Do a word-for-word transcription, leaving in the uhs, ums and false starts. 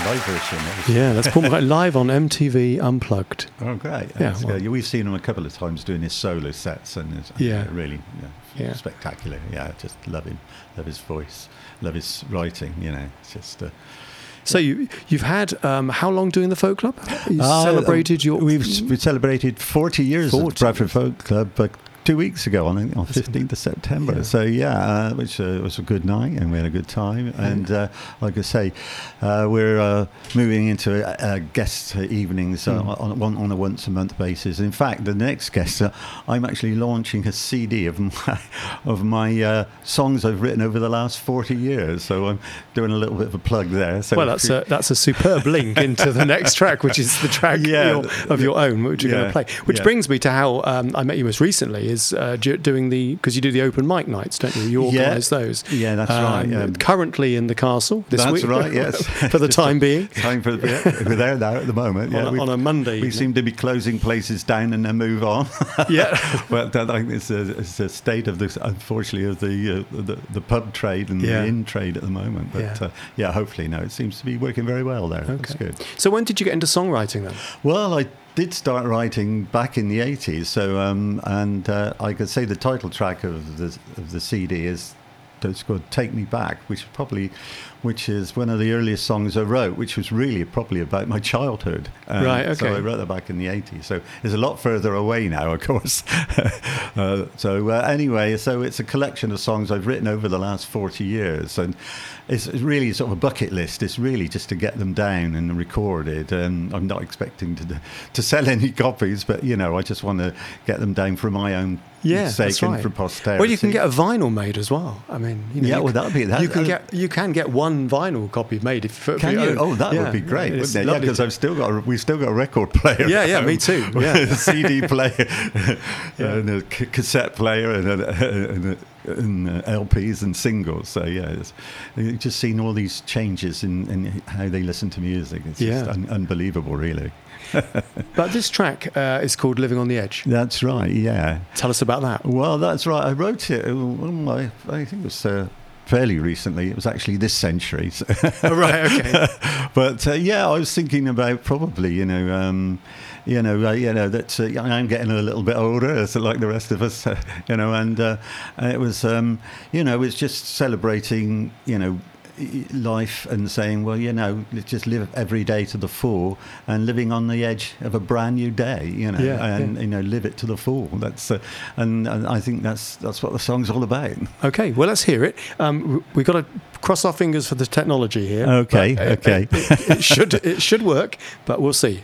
live version. Obviously. Yeah, that's Paul McCartney live on M T V Unplugged. Oh, great. Yeah, That's well- good. We've seen him a couple of times doing his solo sets, and it's Yeah. uh, really yeah, Yeah. spectacular. Yeah, just love him, love his voice, love his writing. You know, it's just. Uh, So you you've had um, how long doing the folk club? You Uh, celebrated your We've we celebrated forty years forty at Bradford Folk Club, but two weeks ago on on fifteenth of September. Yeah. So yeah, uh, which uh, was a good night, and we had a good time. And uh, like I say, uh, we're uh, moving into uh, uh, guest evenings uh, Mm. on, on on a once a month basis. In fact, the next guest, uh, I'm actually launching a C D of my of my uh, songs I've written over the last forty years. So I'm doing a little bit of a plug there. So Well, that's a that's a superb link into the next track, which is the track Yeah. your, of your own, which you're Yeah. going to play. Which Yeah. brings me to how um, I met you most recently is uh, do- doing the because you do the open mic nights, don't you? You Yeah. organise those. Yeah, that's right, yeah. Currently in the castle this That's week. right, yes. For the time being, Time for the, yeah, we're there now at the moment. Yeah, on, a, we've- on a Monday. We evening. seem to be closing places down and then move on. Yeah. But I think it's a, it's a state of this, unfortunately, of the, uh, the the pub trade and Yeah. the inn trade at the moment. But Yeah. yeah. Uh, yeah, hopefully, no, it seems to be working very well there. That's Okay. good. So when did you get into songwriting then? Well, I did start writing back in the eighties. So, um, and uh, I could say the title track of the of the C D is. It's called "Take Me Back," which is probably, which is one of the earliest songs I wrote, which was really probably about my childhood. Um, Right, okay. So I wrote that back in the eighties. So it's a lot further away now, of course. uh, so uh, anyway, so it's a collection of songs I've written over the last forty years, and it's it's really sort of a bucket list. It's really just to get them down and recorded. And I'm not expecting to to sell any copies, but you know, I just want to get them down for my own Yeah, sake that's and right. for posterity. Well, you can get a vinyl made as well. I mean, you know, Yeah, you well, can- that'd be- that- you can uh, get you can get one vinyl copy made if for, Can for your you? own. Oh, that Yeah, would be great, it's wouldn't it? Yeah, lovely because to- I've still got a, we've still got a record player. Yeah, at yeah, me home too, with yeah. a C D player and a c- cassette player and, a, and, a, and uh, L Ps and singles. So yeah, it's, you've just seen all these changes in, in how they listen to music. It's just Yeah. un- unbelievable, really. But this track uh, is called "Living on the Edge." That's right. Yeah. Tell us about that. Well, that's right. I wrote it. uh, well, I, I think it was uh, fairly recently. It was actually this century. So Oh, right, okay. but uh, yeah, I was thinking about probably, you know, um, you know, uh, you know that uh, I'm getting a little bit older, as like the rest of us, uh, you know, and uh, it was, um, you know, it's just celebrating, you know, life and saying, well, you know, let's just live every day to the full and living on the edge of a brand new day, you know, Yeah, and yeah. you know, live it to the full. That's uh, and, and I think that's that's what the song's all about. Okay, well, let's hear it. Um, we've got to cross our fingers for the technology here. Okay, but, uh, okay. It, it, it should it should work, but we'll see.